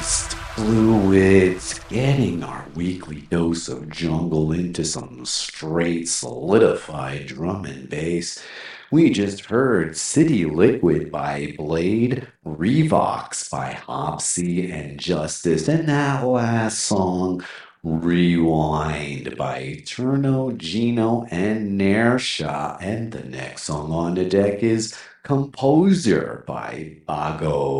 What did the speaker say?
Moist Fluids, getting our weekly dose of jungle into some straight solidified drum and bass. We just heard City Liquid by Blade, Revox by Hopsy and Justice, and that last song, Rewind by Turno, Gino, and Nersha. And the next song on the deck is Composer by Bago.